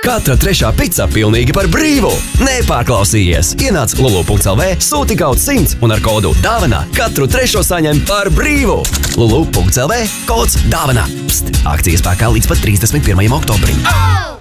Katra trešā pica pilnīgi par brīvu. Nepārklausījies! Ienāc lulu.lv, sūti kaut 100 un ar kodu DAVANA katru trešo saņem par brīvu. Lulu.lv, kods DAVANA. Pst! Akcijas spēkā līdz pat 31. oktobrim.